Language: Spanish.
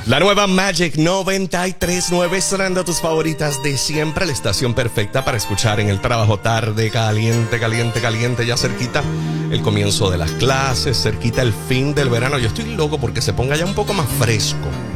La nueva Magic 93.9 sonando tus favoritas de siempre. La estación perfecta para escuchar en el trabajo tarde, caliente, caliente, caliente. Ya cerquita el comienzo de las clases, cerquita el fin del verano. Yo estoy loco porque se ponga ya un poco más fresco.